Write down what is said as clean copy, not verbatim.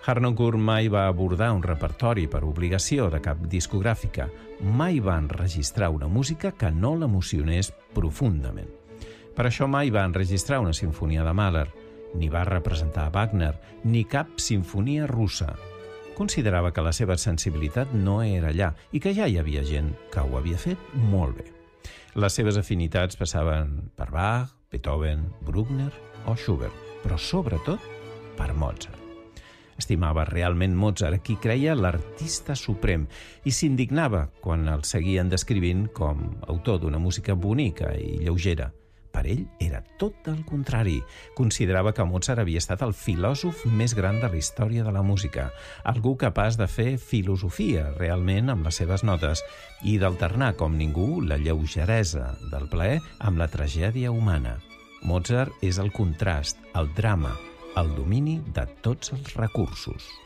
Harnoncourt mai va abordar un repertori per obligació de cap discogràfica. Mai va enregistrar una música que no l'emocionés profundament. Per això mai va enregistrar una sinfonia de Mahler, ni va representar Wagner, ni cap sinfonia russa. Considerava que la seva sensibilitat no era allà i que ja hi havia gent que ho havia fet molt bé. Les seves afinitats passaven per Bach, Beethoven, Bruckner o Schubert, però sobretot per Mozart. Estimava realment Mozart, a qui creia l'artista suprem, i s'indignava quan el seguien descrivint com autor d'una música bonica i lleugera. Per ell era tot el contrari. Considerava que Mozart havia estat el filòsof més gran de la història de la música, algú capaç de fer filosofia realment amb les seves notes i d'alternar com ningú la lleugeresa del plaer amb la tragèdia humana. Mozart és el contrast, el drama, el domini de tots els recursos.